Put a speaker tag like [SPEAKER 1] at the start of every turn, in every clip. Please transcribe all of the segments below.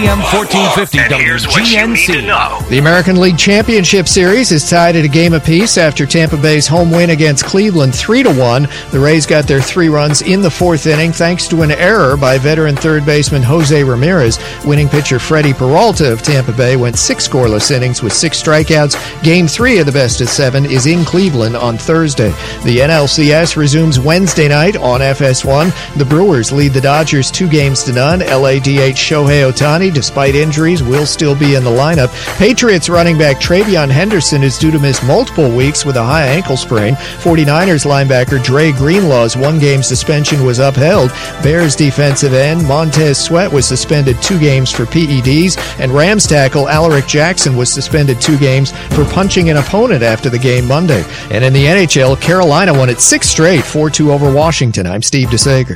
[SPEAKER 1] AM 1450 WGNC.
[SPEAKER 2] The American League Championship Series is tied at a game apiece after Tampa Bay's home win against Cleveland 3-1. The Rays got their 3 runs in the 4th inning thanks to an error by veteran third baseman Jose Ramirez. Winning pitcher Freddie Peralta of Tampa Bay went 6 scoreless innings with 6 strikeouts. Game 3 of the best-of-7 is in Cleveland on Thursday. The NLCS resumes Wednesday night on FS1. The Brewers lead the Dodgers 2-0. LADH Shohei Ohtani, despite injuries, will still be in the lineup. Patriots running back Travion Henderson is due to miss multiple weeks with a high ankle sprain. 49ers linebacker Dre Greenlaw's 1-game suspension was upheld. Bears defensive end Montez Sweat was suspended 2 games for PEDs, and Rams tackle Alaric Jackson was suspended 2 games for punching an opponent after the game Monday. And in the NHL, Carolina won its 6th straight, 4-2 over Washington. I'm Steve DeSager.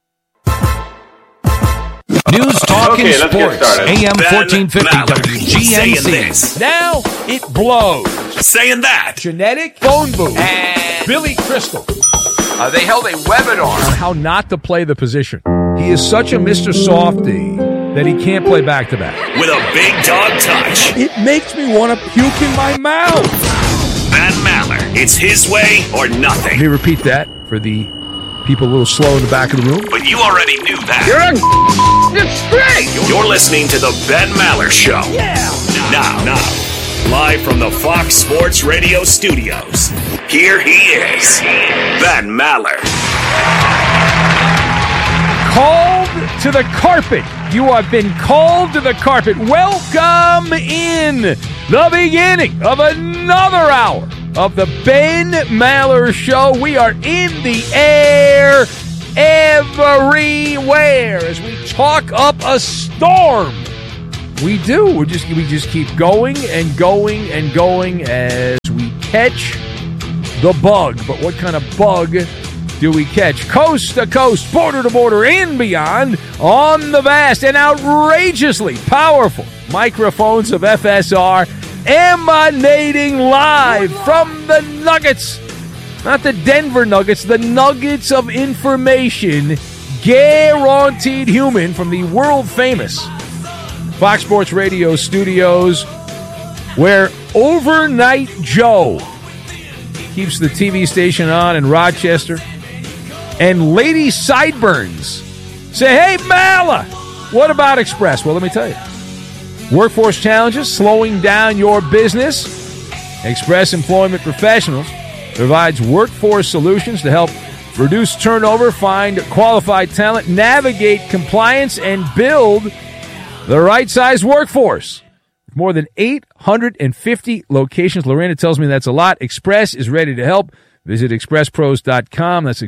[SPEAKER 1] News, talk, and sports. AM 1450 WGNC.
[SPEAKER 3] Now it blows.
[SPEAKER 4] Saying that.
[SPEAKER 3] Genetic phone booth. And Billy Crystal.
[SPEAKER 5] They held a webinar
[SPEAKER 3] on how not to play the position. He is such a Mr. Softy that he can't play back-to-back.
[SPEAKER 4] With a big dog touch.
[SPEAKER 3] It makes me want to puke in my mouth.
[SPEAKER 4] Ben Maller. It's his way or nothing.
[SPEAKER 3] Let me repeat that for the people a little slow in the back of the room.
[SPEAKER 4] But you already knew that.
[SPEAKER 5] You're straight.
[SPEAKER 4] You're listening to the Ben Maller Show.
[SPEAKER 3] Yeah.
[SPEAKER 4] Now, live from the Fox Sports Radio studios, here he is, Ben Maller.
[SPEAKER 3] Called to the carpet. You have been called to the carpet. Welcome in the beginning of another hour of the Ben Maller Show. We are in the air everywhere as we talk up a storm. We do. We just keep going and going and going as we catch the bug. But what kind of bug do we catch? Coast to coast, border to border, and beyond on the vast and outrageously powerful microphones of FSR, emanating live from the Nuggets. Not the Denver Nuggets, the nuggets of information, guaranteed human, from the world-famous Fox Sports Radio studios, where Overnight Joe keeps the TV station on in Rochester, and Lady Sideburns say, hey, Mala, what about Express? Well, let me tell you. Workforce challenges, slowing down your business. Express Employment Professionals provides workforce solutions to help reduce turnover, find qualified talent, navigate compliance, and build the right-sized workforce. More than 850 locations. Lorena tells me that's a lot. Express is ready to help. Visit expresspros.com. That's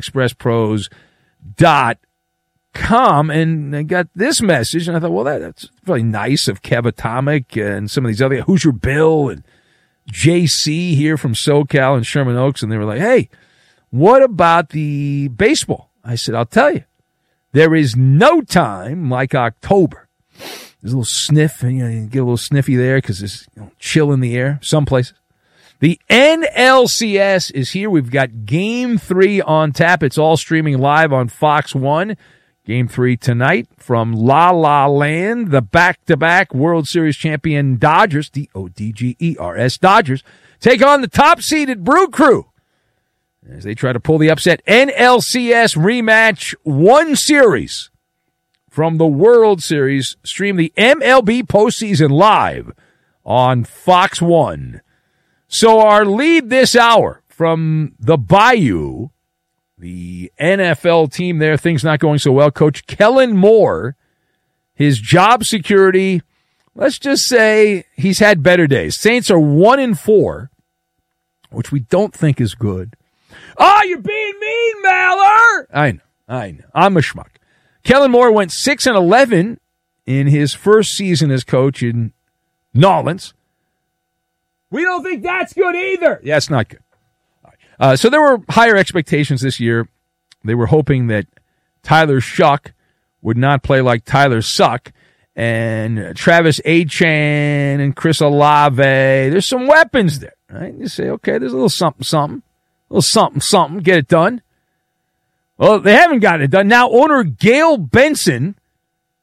[SPEAKER 3] expresspros.com. And I got this message, and I thought, well, that's really nice of Kev Atomic and some of these other, Hoosier Bill and JC here from SoCal and Sherman Oaks. And they were like, hey, what about the baseball? I said, I'll tell you. There is no time like October. There's a little sniff, and you get a little sniffy there because there's chill in the air some places. The NLCS is here. We've got Game 3 on tap. It's all streaming live on Fox 1. Game 3 tonight from La La Land. The back-to-back World Series champion Dodgers, D-O-D-G-E-R-S, Dodgers, take on the top-seeded Brew Crew as they try to pull the upset. NLCS rematch, one series from the World Series. Stream the MLB postseason live on Fox 1. So our lead this hour from the Bayou, the NFL team there, things not going so well. Coach Kellen Moore, his job security, let's just say he's had better days. Saints are 1-4, which we don't think is good. Oh, you're being mean, Maller! I know. I'm a schmuck. Kellen Moore went 6-11 in his first season as coach in Nolens. We don't think that's good either. Yeah, it's not good. So there were higher expectations this year. They were hoping that Tyler Shuck would not play like Tyler Suck, and Travis Achan and Chris Olave. There's some weapons there, right? You say, okay, there's a little something, get it done. Well, they haven't gotten it done. Now, owner Gail Benson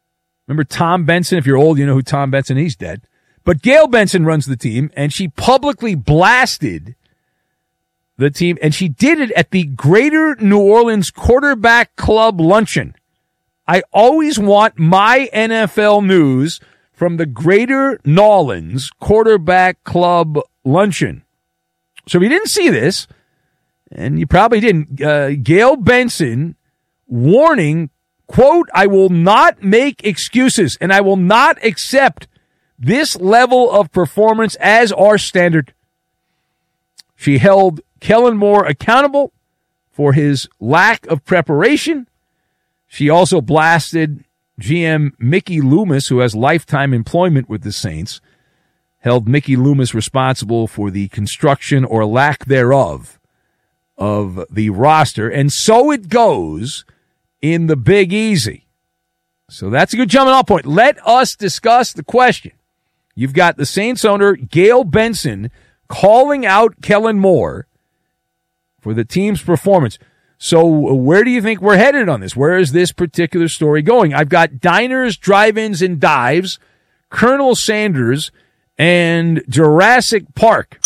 [SPEAKER 3] Remember Tom Benson? If you're old, you know who Tom Benson is. He's dead. But Gail Benson runs the team, and she publicly blasted the team, and she did it at the Greater New Orleans Quarterback Club Luncheon. I always want my NFL news from the Greater New Orleans Quarterback Club Luncheon. So if you didn't see this, and you probably didn't, Gail Benson warning, quote, "I will not make excuses, and I will not accept this level of performance as our standard." She held Kellen Moore accountable for his lack of preparation. She also blasted GM Mickey Loomis, who has lifetime employment with the Saints, held Mickey Loomis responsible for the construction or lack thereof of the roster. And so it goes in the Big Easy. So that's a good jumping off point. Let us discuss the question. You've got the Saints owner, Gail Benson, calling out Kellen Moore for the team's performance. So where do you think we're headed on this? Where is this particular story going? I've got diners, drive-ins, and dives, Colonel Sanders, and Jurassic Park.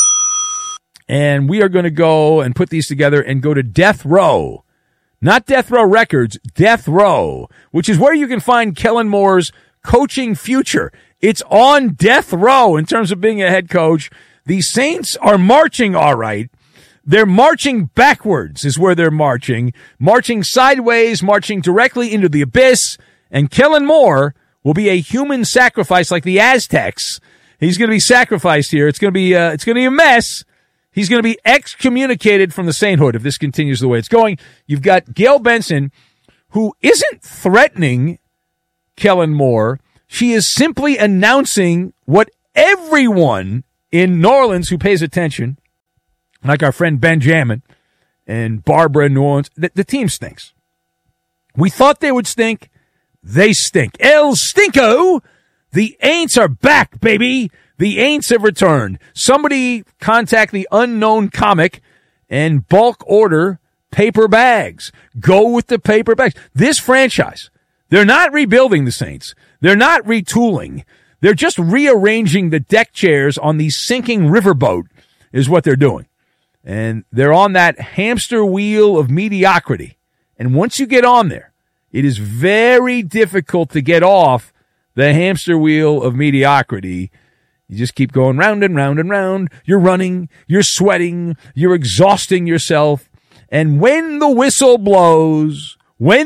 [SPEAKER 3] And we are going to go and put these together and go to Death Row. Not Death Row Records, Death Row, which is where you can find Kellen Moore's coaching future. It's on death row in terms of being a head coach. The Saints are marching all right. They're marching backwards is where they're marching sideways, marching directly into the abyss. And Kellen Moore will be a human sacrifice like the Aztecs. He's going to be sacrificed here. It's going to be a mess. He's going to be excommunicated from the sainthood if this continues the way it's going. You've got Gail Benson, who isn't threatening Kellen Moore. She is simply announcing what everyone in New Orleans who pays attention, like our friend Benjamin and Barbara in New Orleans, the team stinks. We thought they would stink. They stink. El Stinko! The Aints are back, baby! The Aints have returned. Somebody contact the unknown comic and bulk order paper bags. Go with the paper bags. This franchise, they're not rebuilding the Saints. They're not retooling. They're just rearranging the deck chairs on the sinking riverboat is what they're doing. And they're on that hamster wheel of mediocrity. And once you get on there, it is very difficult to get off the hamster wheel of mediocrity. You just keep going round and round and round. You're running, you're sweating, you're exhausting yourself. And when the whistle blows,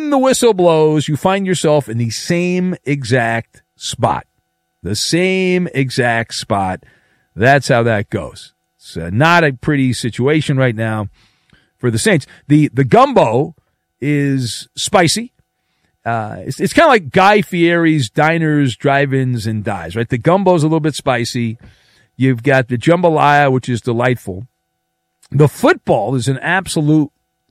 [SPEAKER 3] you find yourself in the same exact spot. The same exact spot. That's how that goes. It's not a pretty situation right now for the Saints. The gumbo is spicy. It's kind of like Guy Fieri's diners, drive-ins, and dives, right? The gumbo's a little bit spicy. You've got the jambalaya, which is delightful. The football is an absolute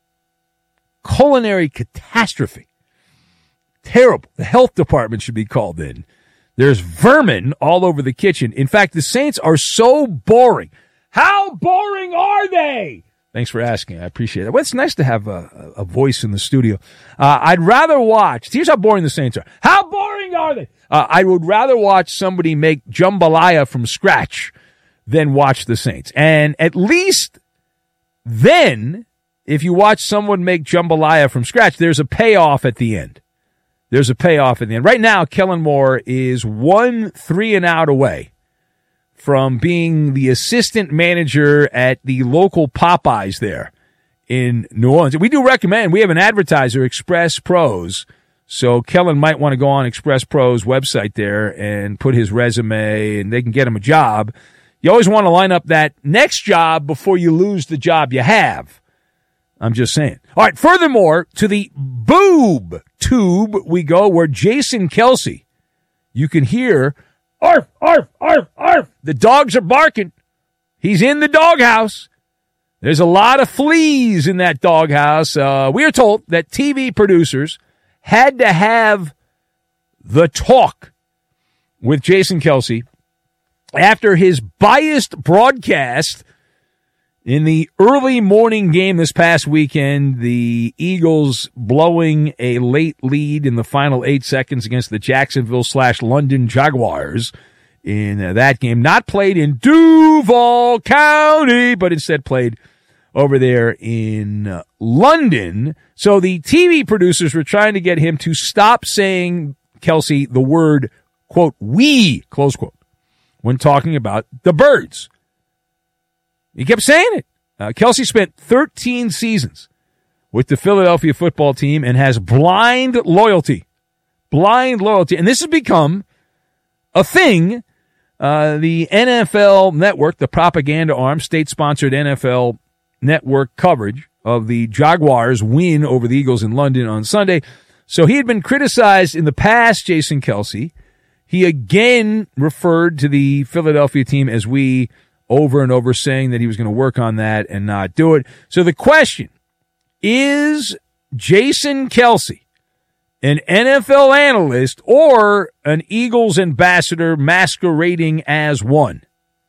[SPEAKER 3] culinary catastrophe. Terrible. The health department should be called in. There's vermin all over the kitchen. In fact, the Saints are so boring. How boring are they? Thanks for asking. I appreciate it. Well, it's nice to have a voice in the studio. I'd rather watch. Here's how boring the Saints are. How boring are they? I would rather watch somebody make jambalaya from scratch than watch the Saints. And at least then, if you watch someone make jambalaya from scratch, there's a payoff at the end. There's a payoff at the end. Right now, Kellen Moore is 1 3-and-out away from being the assistant manager at the local Popeyes there in New Orleans. We do recommend, we have an advertiser, Express Pros, so Kellen might want to go on Express Pros website there and put his resume, and they can get him a job. You always want to line up that next job before you lose the job you have. I'm just saying. All right, furthermore, to the boob tube we go, where Jason Kelce, you can hear, arf, arf, arf, arf. The dogs are barking. He's in the doghouse. There's a lot of fleas in that doghouse. We are told that TV producers had to have the talk with Jason Kelce after his biased broadcast In the early morning game this past weekend, the Eagles blowing a late lead in the final 8 seconds against the Jacksonville/London Jaguars in that game. Not played in Duval County, but instead played over there in London. So the TV producers were trying to get him to stop saying, Kelce, the word, quote, we, close quote, when talking about the Birds. He kept saying it. Kelce spent 13 seasons with the Philadelphia football team and has blind loyalty. Blind loyalty. And this has become a thing. The NFL Network, the propaganda arm, state-sponsored NFL Network coverage of the Jaguars' win over the Eagles in London on Sunday. So he had been criticized in the past, Jason Kelce. He again referred to the Philadelphia team as we over and over, saying that he was going to work on that and not do it. So the question, is Jason Kelce an NFL analyst or an Eagles ambassador masquerading as one?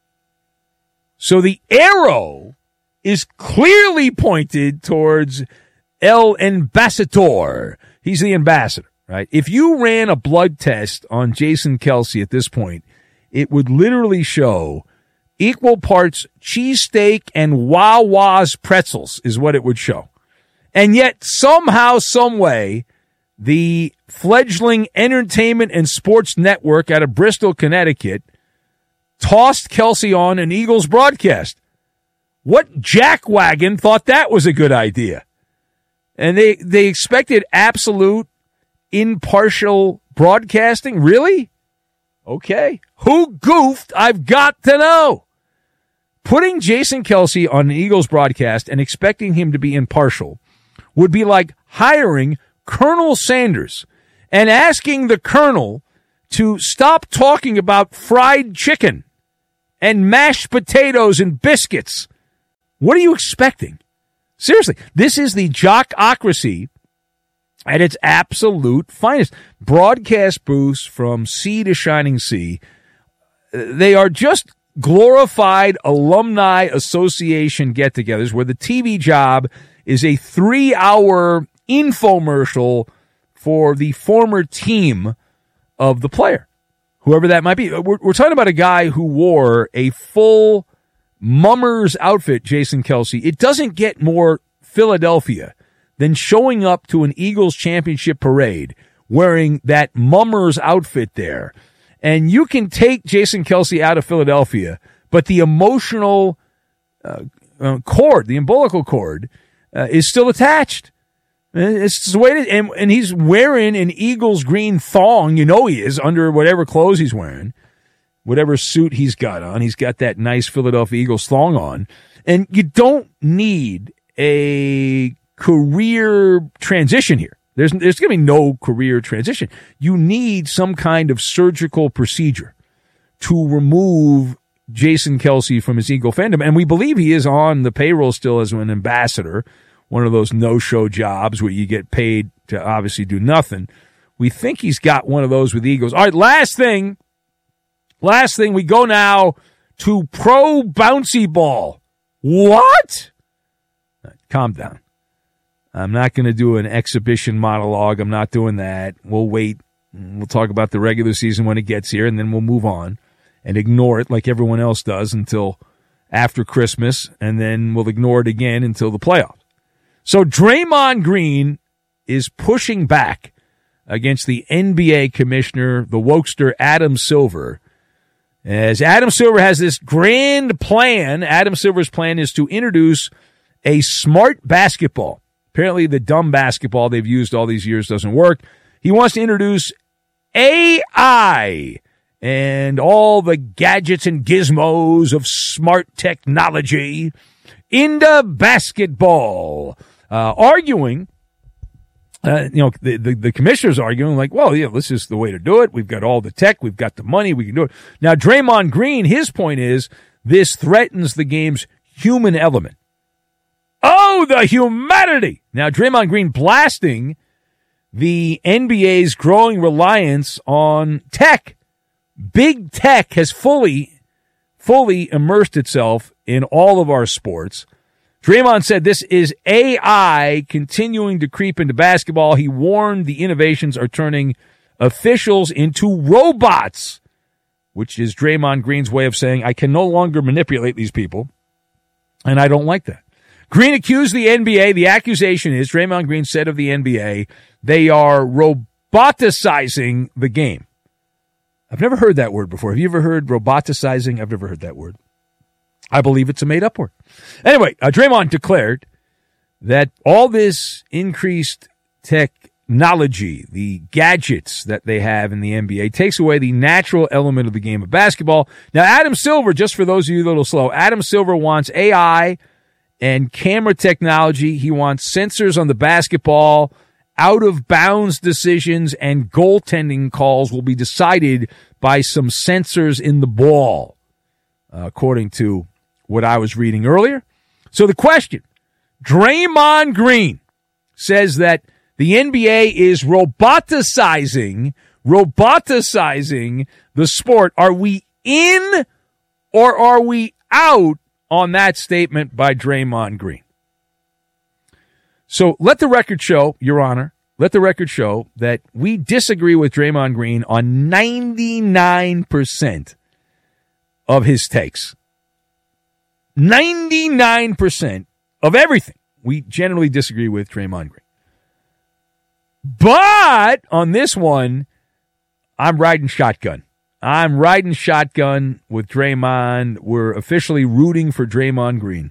[SPEAKER 3] So the arrow is clearly pointed towards El Ambassador. He's the ambassador, right? If you ran a blood test on Jason Kelce at this point, it would literally show equal parts cheesesteak and Wawa's pretzels is what it would show. And yet, somehow, some way, the fledgling entertainment and sports network out of Bristol, Connecticut, tossed Kelce on an Eagles broadcast. What jackwagon thought that was a good idea? And they expected absolute impartial broadcasting? Really? Okay. Who goofed? I've got to know. Putting Jason Kelce on an Eagles broadcast and expecting him to be impartial would be like hiring Colonel Sanders and asking the Colonel to stop talking about fried chicken and mashed potatoes and biscuits. What are you expecting? Seriously, this is the jockocracy at its absolute finest. Broadcast booths from sea to shining sea. They are just glorified alumni association get-togethers where the TV job is a 3-hour infomercial for the former team of the player, whoever that might be. We're talking about a guy who wore a full mummer's outfit, Jason Kelce. It doesn't get more Philadelphia than showing up to an Eagles championship parade wearing that mummer's outfit there. And you can take Jason Kelce out of Philadelphia, but the emotional cord, the umbilical cord, is still attached. It's the way it is. And he's wearing an Eagles green thong. You know he is, under whatever clothes he's wearing, whatever suit he's got on. He's got that nice Philadelphia Eagles thong on. And you don't need a career transition here. There's going to be no career transition. You need some kind of surgical procedure to remove Jason Kelce from his Eagle fandom. And we believe he is on the payroll still as an ambassador, one of those no-show jobs where you get paid to obviously do nothing. We think he's got one of those with Eagles. All right, last thing, we go now to pro bouncy ball. What? Right, calm down. I'm not going to do an exhibition monologue. I'm not doing that. We'll wait. We'll talk about the regular season when it gets here, and then we'll move on and ignore it like everyone else does until after Christmas, and then we'll ignore it again until the playoffs. So Draymond Green is pushing back against the NBA commissioner, the wokester Adam Silver, as Adam Silver has this grand plan. Adam Silver's plan is to introduce a smart basketball. Apparently the dumb basketball they've used all these years doesn't work. He wants to introduce AI and all the gadgets and gizmos of smart technology into basketball. Arguing, the commissioner's arguing like, well, yeah, this is the way to do it. We've got all the tech. We've got the money. We can do it. Now, Draymond Green, his point is this threatens the game's human element. Oh, the humanity! Now, Draymond Green blasting the NBA's growing reliance on tech. Big tech has fully fully immersed itself in all of our sports. Draymond said this is AI continuing to creep into basketball. He warned the innovations are turning officials into robots, which is Draymond Green's way of saying, I can no longer manipulate these people, and I don't like that. Green accused the NBA. The accusation is, Draymond Green said of the NBA, they are roboticizing the game. I've never heard that word before. Have you ever heard roboticizing? I've never heard that word. I believe it's a made-up word. Anyway, Draymond declared that all this increased technology, the gadgets that they have in the NBA, takes away the natural element of the game of basketball. Now, Adam Silver, just for those of you a little slow, Adam Silver wants AI and camera technology. He wants sensors on the basketball. Out-of-bounds decisions and goaltending calls will be decided by some sensors in the ball, according to what I was reading earlier. So the question, Draymond Green says that the NBA is roboticizing the sport. Are we in or are we out on that statement by Draymond Green? So let the record show, Your Honor, let the record show that we disagree with Draymond Green on 99% of his takes. 99% of everything we generally disagree with Draymond Green. But on this one, I'm riding shotgun. I'm riding shotgun with Draymond. We're officially rooting for Draymond Green.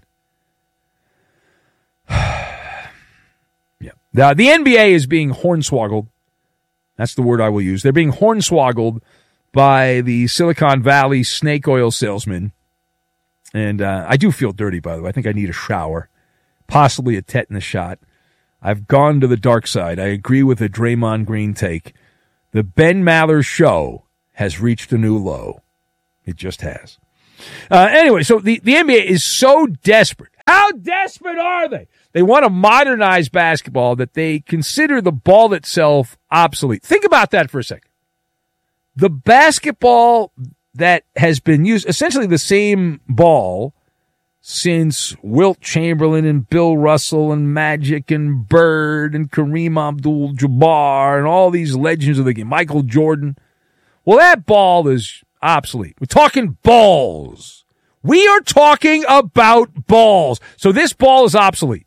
[SPEAKER 3] Yeah. Now, the NBA is being hornswoggled. That's the word I will use. They're being hornswoggled by the Silicon Valley snake oil salesman. And I do feel dirty, by the way. I think I need a shower, possibly a tetanus shot. I've gone to the dark side. I agree with the Draymond Green take. The Ben Maller show has reached a new low. It just has. Anyway, so the NBA is so desperate. How desperate are they? They want to modernize basketball that they consider the ball itself obsolete. Think about that for a second. The basketball that has been used, essentially the same ball since Wilt Chamberlain and Bill Russell and Magic and Bird and Kareem Abdul-Jabbar and all these legends of the game, Michael Jordan. Well, that ball is obsolete. We're talking balls. We are talking about balls. So this ball is obsolete.